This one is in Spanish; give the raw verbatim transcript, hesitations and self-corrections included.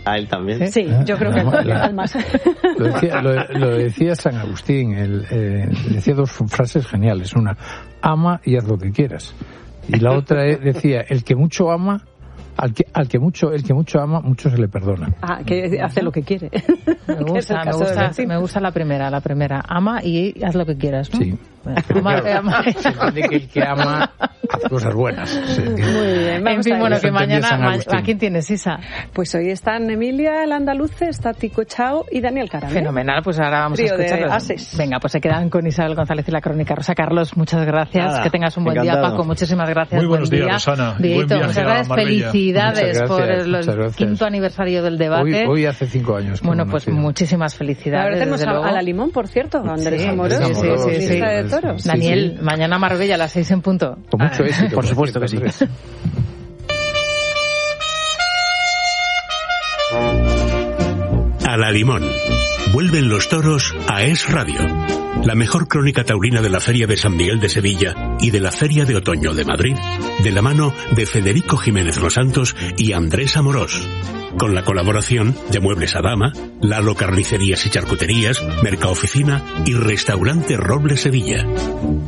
a él también. Sí, yo creo que al más. Lo decía, lo, lo decía San Agustín, él, eh, decía dos frases geniales. Una, ama y haz lo que quieras. Y la otra decía, el que mucho ama, al que, al que mucho, el que mucho ama, mucho se le perdona. Ah, que hace lo que quiere. Me gusta, me gusta, me gusta la primera, la primera. Ama y haz lo que quieras, ¿no? Sí. Bueno, ama, ama. Se entiende que el que ama hace cosas buenas. Sí. Muy bien. En fin, bueno, que mañana, ma- ¿a quién tienes, Isa? Pues hoy están Emilia, el andaluce, está Tico Chao y Daniel Caram. Fenomenal, pues ahora vamos Trío a escucharlos. Venga, pues se quedan con Isabel González y la Crónica Rosa. Carlos, muchas gracias. Nada, que tengas un buen encantado. día, Paco. Muchísimas gracias. Muy buenos buen días, día. Rosana. Y Dieguito, buen viaje muchas a gracias. Marbella. Felicidades Muchas por gracias, el, muchas el gracias. quinto aniversario del debate. Hoy, hoy hace cinco años. que Bueno, hemos pues nacido. muchísimas Ahora felicidades. tenemos desde a, luego. a la Limón, por cierto, a Andrés Sí, Amorós, sí, sí, sí, sí. lista de toros. Sí, Daniel, sí. mañana Marbella a las seis en punto. Con mucho éxito. Por supuesto que sí. Andrés. A la Limón. Vuelven los toros a Es Radio. La mejor crónica taurina de la Feria de San Miguel de Sevilla y de la Feria de Otoño de Madrid, de la mano de Federico Jiménez Los Santos y Andrés Amorós. Con la colaboración de Muebles Adama, Lalo Carnicerías y Charcuterías, Mercaoficina y Restaurante Roble Sevilla.